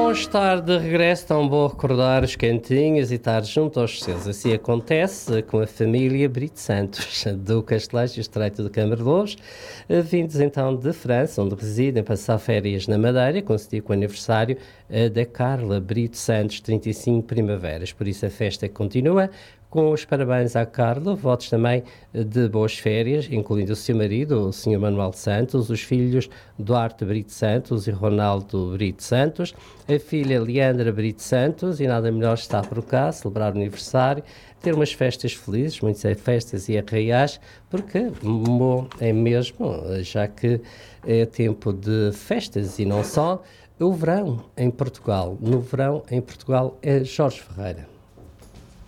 bom estar de regresso, tão bom recordar os cantinhos e estar junto aos seus. Assim acontece com a família Brito Santos, do Castelães e Estreito de Câmara de Lobos, vindos então de França, onde residem, passar férias na Madeira, coincidiu com o aniversário da Carla Brito Santos, 35 primaveras. Por isso a festa continua. Com os parabéns à Carla, votos também de boas férias, incluindo o seu marido, o Sr. Manuel Santos, os filhos Duarte Brito Santos e Ronaldo Brito Santos, a filha Leandra Brito Santos, e nada melhor estar por cá, celebrar o aniversário, ter umas festas felizes, muitas festas e arraiais, porque bom, é mesmo, já que é tempo de festas e não só, o verão em Portugal. No verão em Portugal é Jorge Ferreira.